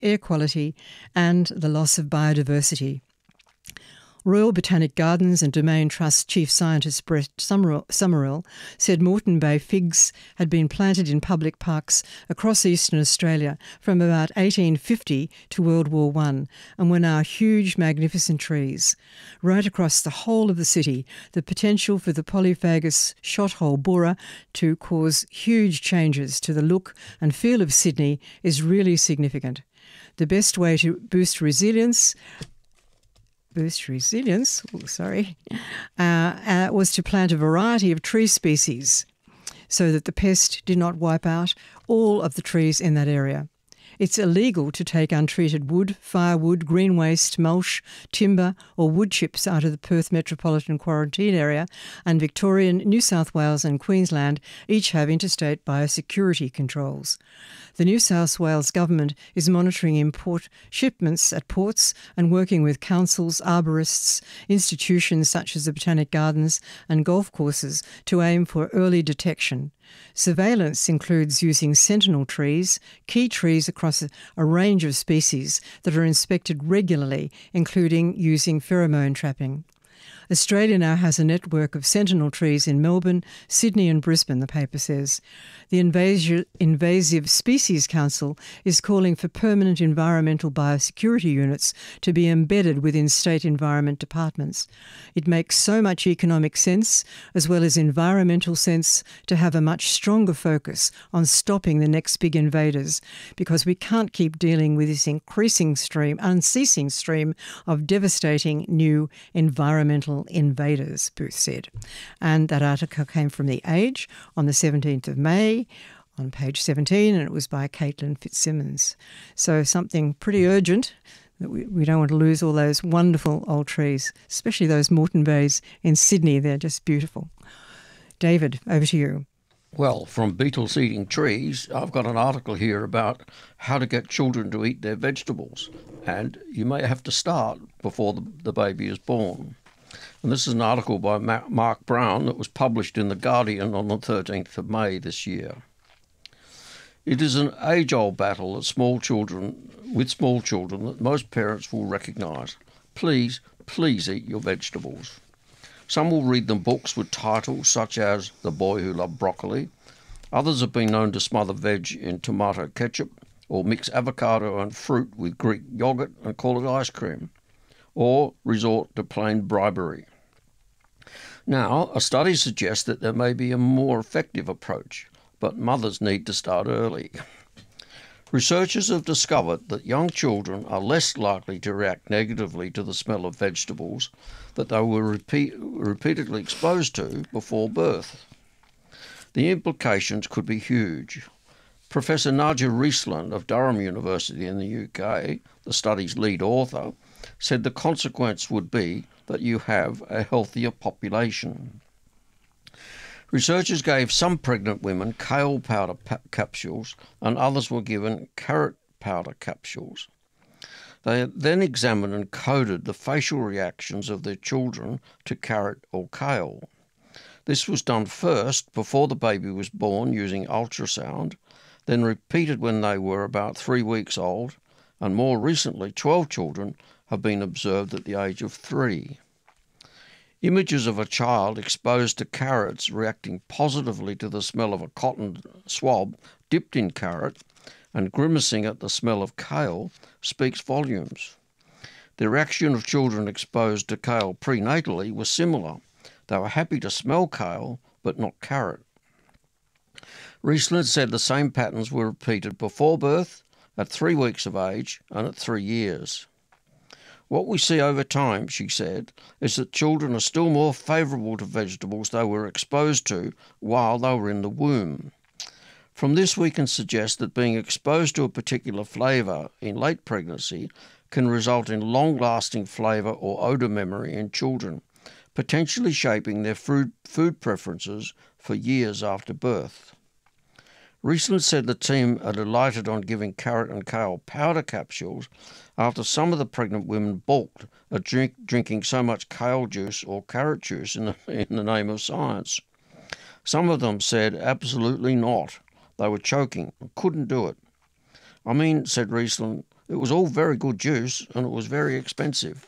air quality, and the loss of biodiversity. Royal Botanic Gardens and Domain Trust Chief Scientist Brett Summerall said Moreton Bay figs had been planted in public parks across eastern Australia from about 1850 to World War I and were now huge, magnificent trees. Right across the whole of the city, the potential for the polyphagous shothole borer to cause huge changes to the look and feel of Sydney is really significant. The best way to boost resilience was to plant a variety of tree species so that the pest did not wipe out all of the trees in that area. It's illegal to take untreated wood, firewood, green waste, mulch, timber or wood chips out of the Perth Metropolitan Quarantine Area, and Victorian, New South Wales and Queensland each have interstate biosecurity controls. The New South Wales Government is monitoring import shipments at ports and working with councils, arborists, institutions such as the Botanic Gardens and golf courses to aim for early detection. Surveillance includes using sentinel trees, key trees across a range of species that are inspected regularly, including using pheromone trapping. Australia now has a network of sentinel trees in Melbourne, Sydney and Brisbane, the paper says. The Invasive Species Council is calling for permanent environmental biosecurity units to be embedded within state environment departments. It makes so much economic sense, as well as environmental sense, to have a much stronger focus on stopping the next big invaders, because we can't keep dealing with this unceasing stream of devastating new environmental invaders, Booth said. And that article came from The Age on the 17th of May on page 17, and it was by Caitlin Fitzsimmons. So something pretty urgent, that we don't want to lose all those wonderful old trees, especially those Moreton Bays in Sydney. They're just beautiful. David, over to you. Well, from beetles eating trees, I've got an article here about how to get children to eat their vegetables. And you may have to start before the baby is born. And this is an article by Mark Brown that was published in The Guardian on the 13th of May this year. It is an age-old battle with small children that most parents will recognise. Please eat your vegetables. Some will read them books with titles such as The Boy Who Loved Broccoli. Others have been known to smother veg in tomato ketchup or mix avocado and fruit with Greek yogurt and call it ice cream, or resort to plain bribery. Now, a study suggests that there may be a more effective approach, but mothers need to start early. Researchers have discovered that young children are less likely to react negatively to the smell of vegetables that they were repeatedly exposed to before birth. The implications could be huge. Professor Nadja Riesland of Durham University in the UK, the study's lead author, said the consequence would be that you have a healthier population. Researchers gave some pregnant women kale powder capsules and others were given carrot powder capsules. They then examined and coded the facial reactions of their children to carrot or kale. This was done first before the baby was born using ultrasound, then repeated when they were about 3 weeks old, and more recently 12 children have been observed at the age of 3. Images of a child exposed to carrots reacting positively to the smell of a cotton swab dipped in carrot and grimacing at the smell of kale speaks volumes. The reaction of children exposed to kale prenatally was similar. They were happy to smell kale, but not carrot. Riesland said the same patterns were repeated before birth, at 3 weeks of age, and at 3 years. What we see over time, she said, is that children are still more favourable to vegetables they were exposed to while they were in the womb. From this we can suggest that being exposed to a particular flavour in late pregnancy can result in long-lasting flavour or odour memory in children, potentially shaping their food preferences for years after birth. Riesland said the team are delighted on giving carrot and kale powder capsules after some of the pregnant women balked at drinking so much kale juice or carrot juice in the name of science. Some of them said absolutely not. They were choking and couldn't do it. I mean, said Riesland, It was all very good juice and it was very expensive.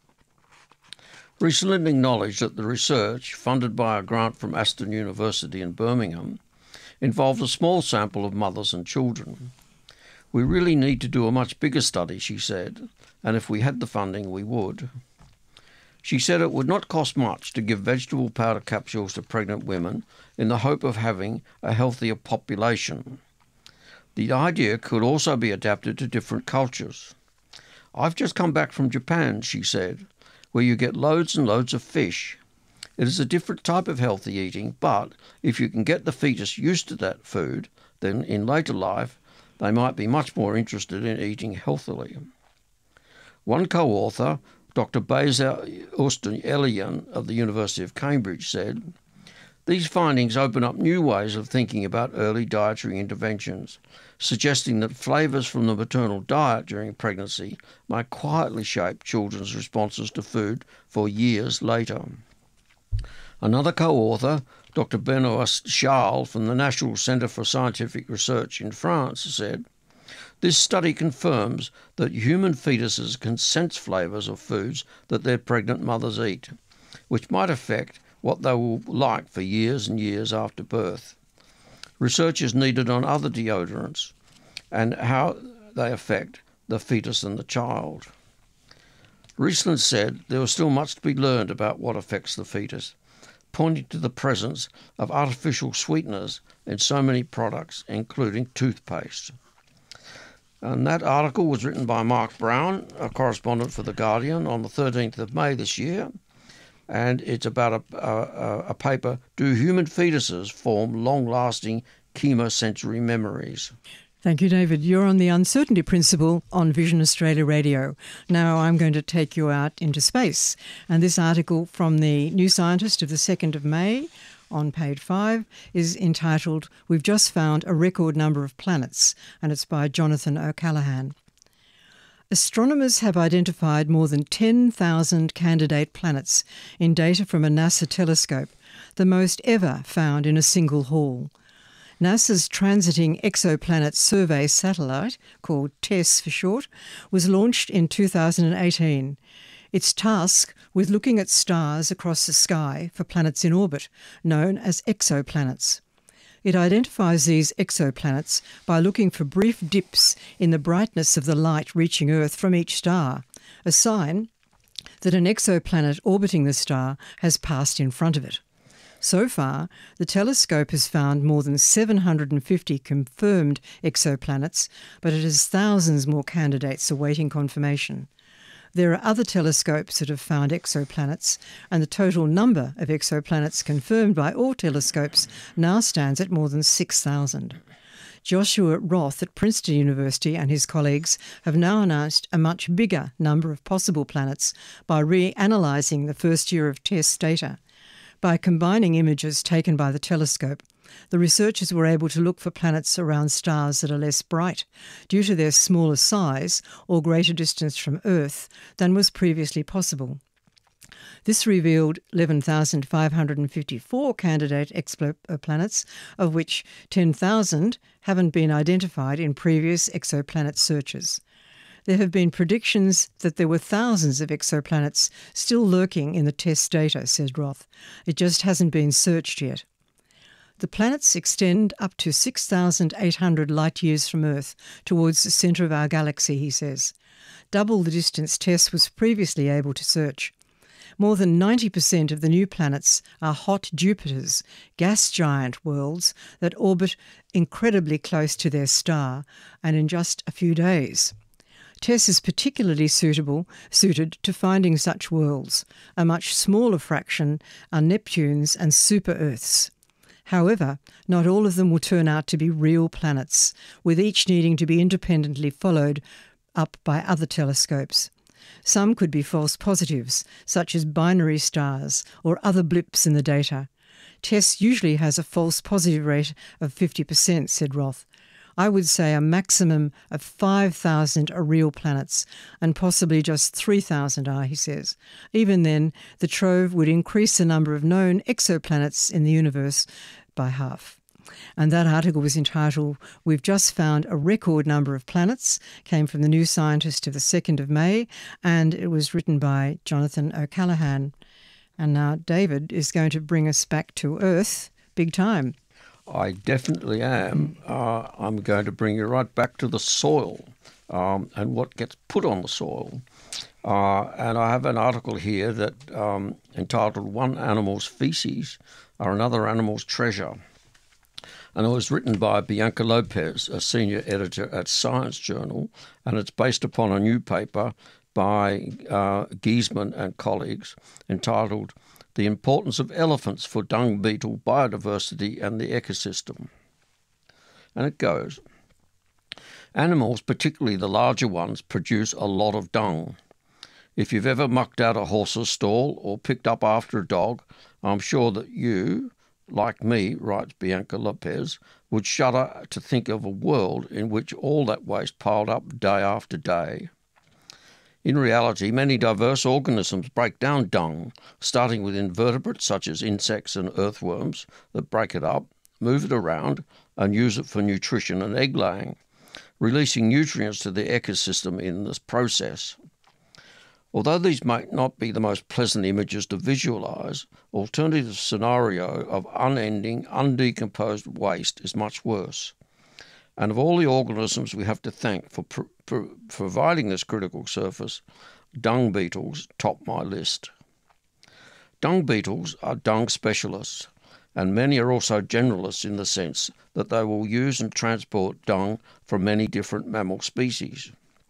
Recently acknowledged that the research, funded by a grant from Aston University in Birmingham, involved a small sample of mothers and children. We really need to do a much bigger study, she said, and if we had the funding, we would. She said it would not cost much to give vegetable powder capsules to pregnant women in the hope of having a healthier population. The idea could also be adapted to different cultures. I've just come back from Japan, she said, where you get loads and loads of fish. It is a different type of healthy eating, but if you can get the fetus used to that food, then in later life they might be much more interested in eating healthily. One co-author, Dr. Beza Elian of the University of Cambridge, said, "These findings open up new ways of thinking about early dietary interventions, suggesting that flavours from the maternal diet during pregnancy might quietly shape children's responses to food for years later." Another co-author, Dr. Benoît Charles from the National Centre for Scientific Research in France, said, "This study confirms that human fetuses can sense flavours of foods that their pregnant mothers eat, which might affect what they will like for years and years after birth. Research is needed on other deodorants and how they affect the fetus and the child." Riesland said there was still much to be learned about what affects the fetus, pointing to the presence of artificial sweeteners in so many products, including toothpaste. And that article was written by Mark Brown, a correspondent for The Guardian, on the 13th of May this year. And it's about a paper, "Do Human Fetuses Form Long-Lasting Chemosensory Memories?" Thank you, David. You're on the Uncertainty Principle on Vision Australia Radio. Now I'm going to take you out into space. And this article from the New Scientist of the 2nd of May on page 5 is entitled, "We've Just Found a Record Number of Planets," and it's by Jonathan O'Callaghan. Astronomers have identified more than 10,000 candidate planets in data from a NASA telescope, the most ever found in a single haul. NASA's Transiting Exoplanet Survey satellite, called TESS for short, was launched in 2018. Its tasked with looking at stars across the sky for planets in orbit, known as exoplanets. It identifies these exoplanets by looking for brief dips in the brightness of the light reaching Earth from each star, a sign that an exoplanet orbiting the star has passed in front of it. So far, the telescope has found more than 750 confirmed exoplanets, but it has thousands more candidates awaiting confirmation. There are other telescopes that have found exoplanets, and the total number of exoplanets confirmed by all telescopes now stands at more than 6,000. Joshua Roth at Princeton University and his colleagues have now announced a much bigger number of possible planets by reanalysing the first year of TESS data. By combining images taken by the telescope, the researchers were able to look for planets around stars that are less bright due to their smaller size or greater distance from Earth than was previously possible. This revealed 11,554 candidate exoplanets, of which 10,000 haven't been identified in previous exoplanet searches. There have been predictions that there were thousands of exoplanets still lurking in the TESS data, said Roth. It just hasn't been searched yet. The planets extend up to 6,800 light-years from Earth towards the centre of our galaxy, he says, double the distance TESS was previously able to search. More than 90% of the new planets are hot Jupiters, gas giant worlds that orbit incredibly close to their star and in just a few days. TESS is particularly suited to finding such worlds. A much smaller fraction are Neptunes and super-Earths. However, not all of them will turn out to be real planets, with each needing to be independently followed up by other telescopes. Some could be false positives, such as binary stars or other blips in the data. TESS usually has a false positive rate of 50%, said Roth. I would say a maximum of 5,000 are real planets, and possibly just 3,000 are, he says. Even then, the trove would increase the number of known exoplanets in the universe by half. And that article was entitled, "We've Just Found a Record Number of Planets," came from the New Scientist of the 2nd of May, and it was written by Jonathan O'Callaghan. And now David is going to bring us back to Earth big time. I definitely am. I'm going to bring you right back to the soil and what gets put on the soil. And I have an article here that entitled "One Animal's Feces Are Another Animal's Treasure." And it was written by Bianca Lopez, a senior editor at Science Journal, and it's based upon a new paper by Giesman and colleagues entitled "The Importance of Elephants for Dung Beetle Biodiversity and the Ecosystem." And it goes, "Animals, particularly the larger ones, produce a lot of dung. If you've ever mucked out a horse's stall or picked up after a dog, I'm sure that you, like me," writes Bianca Lopez, "would shudder to think of a world in which all that waste piled up day after day. In reality, many diverse organisms break down dung, starting with invertebrates such as insects and earthworms that break it up, move it around, and use it for nutrition and egg laying, releasing nutrients to the ecosystem in this process. Although these might not be the most pleasant images to visualise, alternative scenario of unending, undecomposed waste is much worse. And of all the organisms we have to thank for providing this critical surface, dung beetles top my list. Dung beetles are dung specialists, and many are also generalists in the sense that they will use and transport dung from many different mammal species.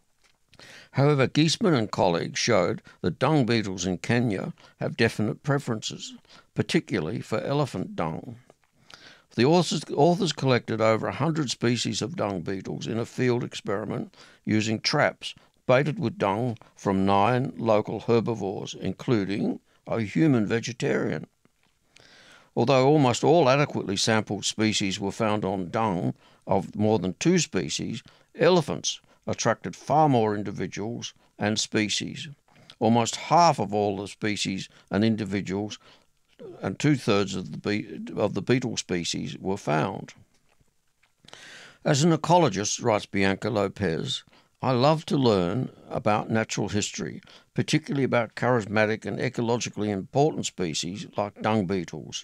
However, Giesman and colleagues showed that dung beetles in Kenya have definite preferences, particularly for elephant dung. The authors collected over 100 species of dung beetles in a field experiment using traps baited with dung from 9 local herbivores, including a human vegetarian. Although almost all adequately sampled species were found on dung of more than 2 species, elephants attracted far more individuals and species. Almost half of all the species and individuals and 2/3 of the beetle species were found. As an ecologist, writes Bianca Lopez, I love to learn about natural history, particularly about charismatic and ecologically important species like dung beetles.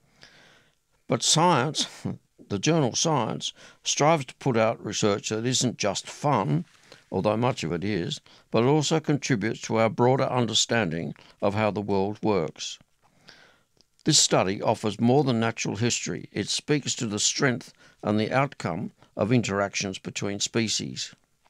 But science, the journal Science, strives to put out research that isn't just fun, although much of it is, but it also contributes to our broader understanding of how the world works. This study offers more than natural history. It speaks to the strength and the outcome of interactions between species.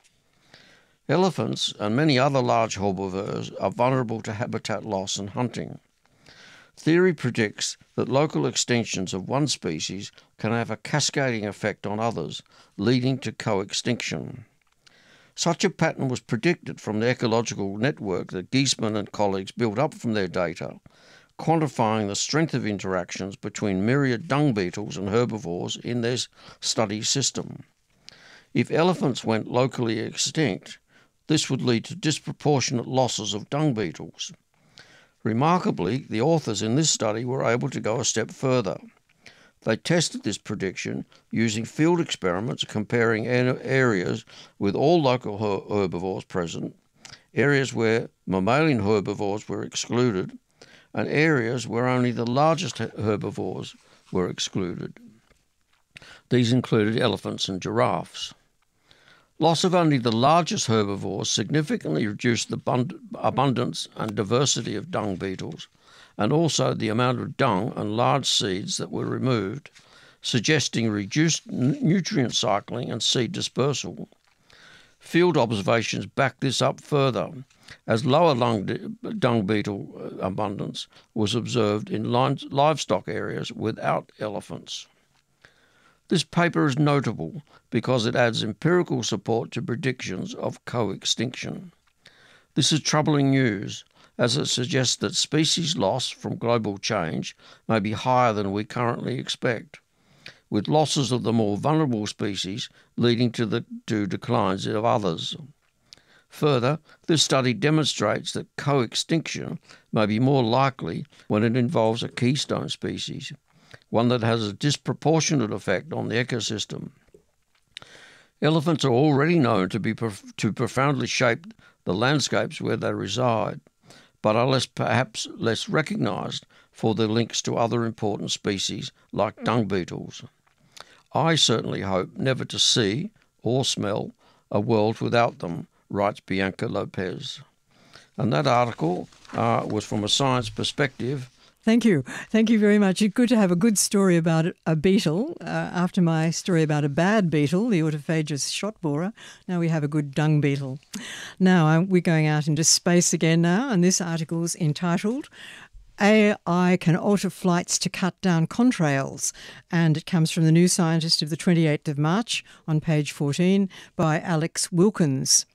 Elephants and many other large herbivores are vulnerable to habitat loss and hunting. Theory predicts that local extinctions of one species can have a cascading effect on others, leading to co-extinction. Such a pattern was predicted from the ecological network that Giesman and colleagues built up from their data, quantifying the strength of interactions between myriad dung beetles and herbivores in their study system. If elephants went locally extinct, this would lead to disproportionate losses of dung beetles. Remarkably, the authors in this study were able to go a step further. They tested this prediction using field experiments comparing areas with all local herbivores present, areas where mammalian herbivores were excluded, and areas where only the largest herbivores were excluded. These included elephants and giraffes. Loss of only the largest herbivores significantly reduced the abundance and diversity of dung beetles, and also the amount of dung and large seeds that were removed, suggesting reduced nutrient cycling and seed dispersal. Field observations back this up further, as lower dung beetle abundance was observed in livestock areas without elephants. This paper is notable because it adds empirical support to predictions of co-extinction. This is troubling news, as it suggests that species loss from global change may be higher than we currently expect, with losses of the more vulnerable species leading to declines of others. Further, this study demonstrates that co-extinction may be more likely when it involves a keystone species, one that has a disproportionate effect on the ecosystem. Elephants are already known to profoundly shape the landscapes where they reside, but are perhaps less recognised for their links to other important species like dung beetles. I certainly hope never to see or smell a world without them, writes Bianca Lopez. And that article was from a science perspective. Thank you. Thank you very much. It's good to have a good story about a beetle. After my story about a bad beetle, the Autophagus shot borer, now we have a good dung beetle. Now we're going out into space again now, and this article is entitled AI Can Alter Flights to Cut Down Contrails, and it comes from the New Scientist of the 28th of March on page 14 by Alex Wilkins.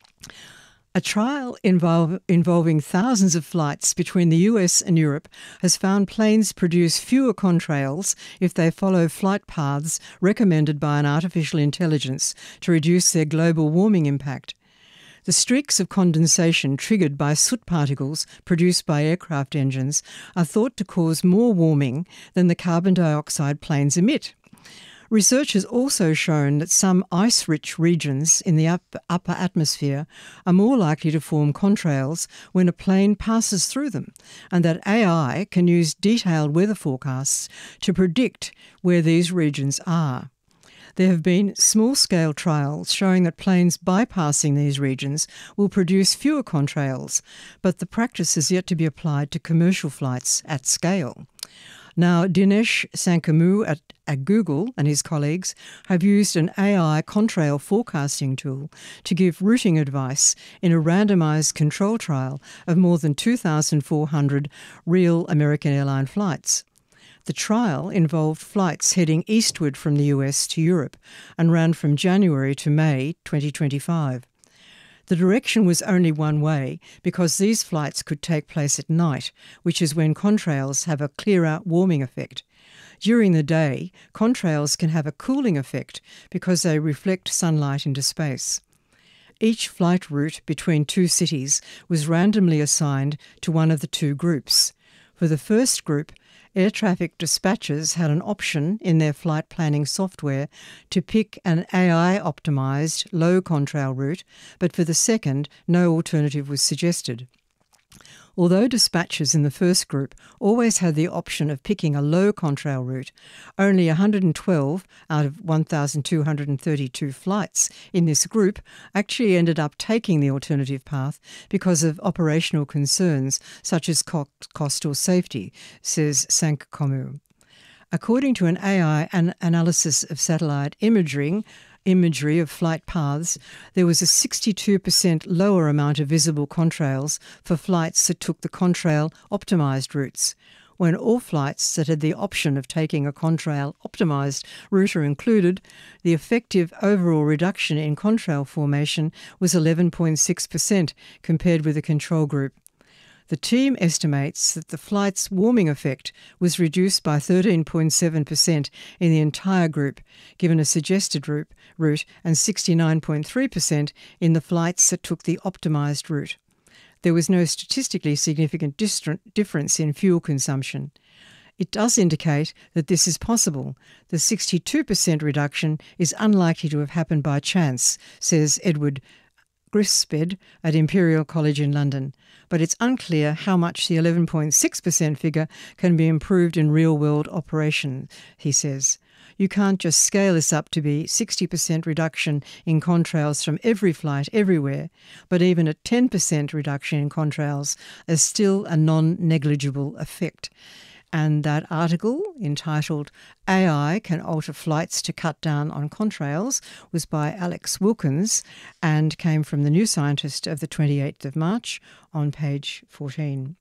A trial involving thousands of flights between the US and Europe has found planes produce fewer contrails if they follow flight paths recommended by an artificial intelligence to reduce their global warming impact. The streaks of condensation triggered by soot particles produced by aircraft engines are thought to cause more warming than the carbon dioxide planes emit. Research has also shown that some ice-rich regions in the upper atmosphere are more likely to form contrails when a plane passes through them, and that AI can use detailed weather forecasts to predict where these regions are. There have been small-scale trials showing that planes bypassing these regions will produce fewer contrails, but the practice is yet to be applied to commercial flights at scale. Now, Dinesh Sankamu at Google and his colleagues have used an AI contrail forecasting tool to give routing advice in a randomised control trial of more than 2,400 real American airline flights. The trial involved flights heading eastward from the US to Europe and ran from January to May 2025. The direction was only one way because these flights could take place at night, which is when contrails have a clearer warming effect. During the day, contrails can have a cooling effect because they reflect sunlight into space. Each flight route between two cities was randomly assigned to one of the two groups. For the first group, air traffic dispatchers had an option in their flight planning software to pick an AI-optimised low contrail route, but for the second, no alternative was suggested. Although dispatchers in the first group always had the option of picking a low contrail route, only 112 out of 1,232 flights in this group actually ended up taking the alternative path because of operational concerns such as cost or safety, says Sankamu. According to an AI analysis of satellite imagery of flight paths, there was a 62% lower amount of visible contrails for flights that took the contrail-optimised routes. When all flights that had the option of taking a contrail-optimised route are included, the effective overall reduction in contrail formation was 11.6% compared with the control group. The team estimates that the flight's warming effect was reduced by 13.7% in the entire group, given a suggested route, and 69.3% in the flights that took the optimised route. There was no statistically significant difference in fuel consumption. It does indicate that this is possible. The 62% reduction is unlikely to have happened by chance, says Edward Grisped at Imperial College in London, but it's unclear how much the 11.6% figure can be improved in real-world operation, he says. You can't just scale this up to be 60% reduction in contrails from every flight everywhere, but even a 10% reduction in contrails is still a non-negligible effect. And that article, entitled AI Can Alter Flights to Cut Down on Contrails, was by Alex Wilkins and came from the New Scientist of the 28th of March on page 14.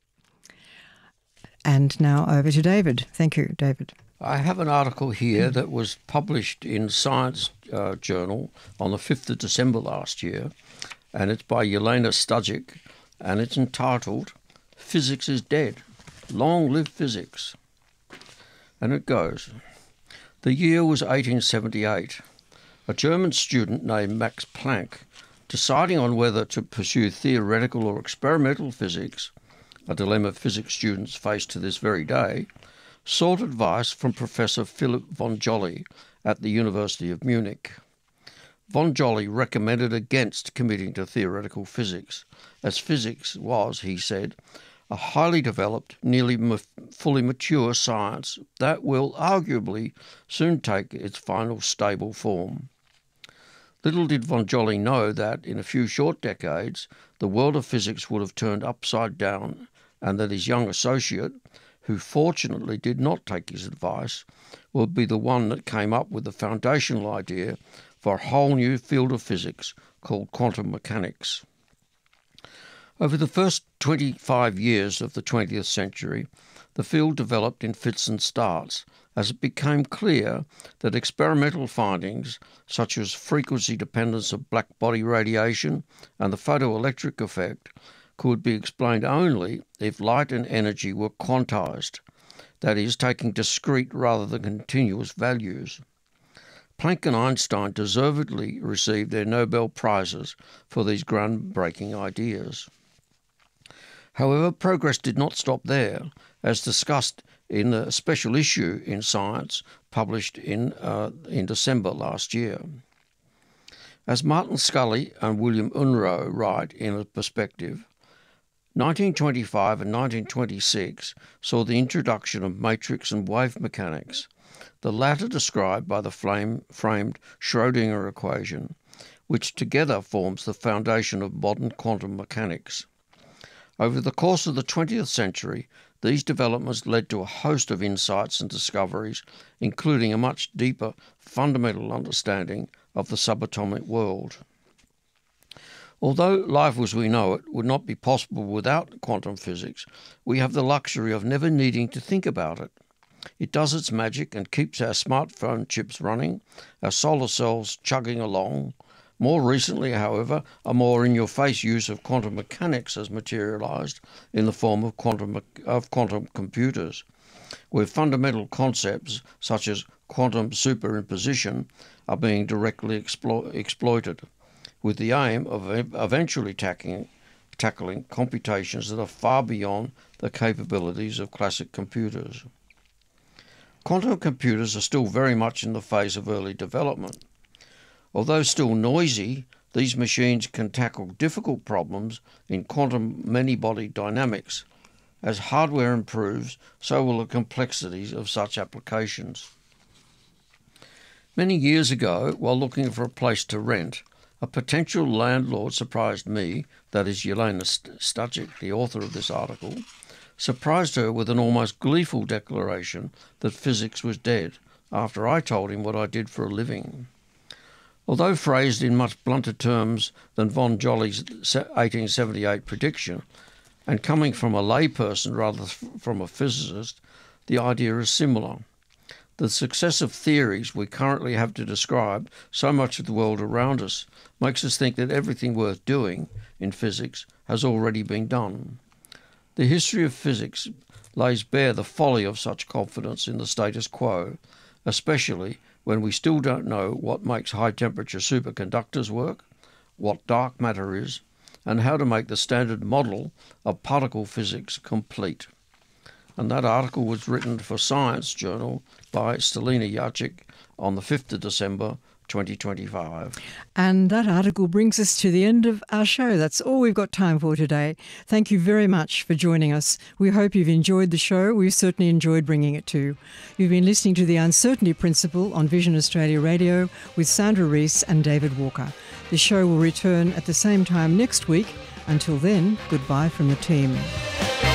And now over to David. Thank you, David. I have an article here that was published in Science Journal on the 5th of December last year, and it's by Yelena Studzic, and it's entitled Physics is Dead. Long live physics. And it goes. The year was 1878. A German student named Max Planck, deciding on whether to pursue theoretical or experimental physics, a dilemma physics students face to this very day, sought advice from Professor Philipp von Jolly at the University of Munich. Von Jolly recommended against committing to theoretical physics, as physics was, he said, a highly developed, nearly fully mature science that will arguably soon take its final stable form. Little did von Jolly know that in a few short decades the world of physics would have turned upside down, and that his young associate, who fortunately did not take his advice, would be the one that came up with the foundational idea for a whole new field of physics called quantum mechanics. Over the first 25 years of the 20th century, the field developed in fits and starts as it became clear that experimental findings such as frequency dependence of black body radiation and the photoelectric effect could be explained only if light and energy were quantized, that is, taking discrete rather than continuous values. Planck and Einstein deservedly received their Nobel Prizes for these groundbreaking ideas. However, progress did not stop there, as discussed in a special issue in Science published in December last year. As Martin Scully and William Unruh write in a perspective, 1925 and 1926 saw the introduction of matrix and wave mechanics, the latter described by the framed Schrödinger equation, which together forms the foundation of modern quantum mechanics. Over the course of the 20th century, these developments led to a host of insights and discoveries, including a much deeper fundamental understanding of the subatomic world. Although life as we know it would not be possible without quantum physics, we have the luxury of never needing to think about it. It does its magic and keeps our smartphone chips running, our solar cells chugging along. More recently, however, a more in-your-face use of quantum mechanics has materialized in the form of quantum computers, where fundamental concepts such as quantum superimposition are being directly exploited, with the aim of eventually tackling computations that are far beyond the capabilities of classic computers. Quantum computers are still very much in the phase of early development. Although still noisy, these machines can tackle difficult problems in quantum many-body dynamics. As hardware improves, so will the complexities of such applications. Many years ago, while looking for a place to rent, a potential landlord surprised me, that is Yelena Studzic, the author of this article, surprised her with an almost gleeful declaration that physics was dead, after I told him what I did for a living. Although phrased in much blunter terms than von Jolly's 1878 prediction, and coming from a layperson rather than from a physicist, the idea is similar. The successive theories we currently have to describe so much of the world around us makes us think that everything worth doing in physics has already been done. The history of physics lays bare the folly of such confidence in the status quo, especially when we still don't know what makes high-temperature superconductors work, what dark matter is, and how to make the standard model of particle physics complete. And that article was written for Science Journal by Stelina Jacek on the 5th of December 2025. And that article brings us to the end of our show. That's all we've got time for today. Thank you very much for joining us. We hope you've enjoyed the show. We've certainly enjoyed bringing it to you. You've been listening to The Uncertainty Principle on Vision Australia Radio with Sandra Rees and David Walker. The show will return at the same time next week. Until then, goodbye from the team.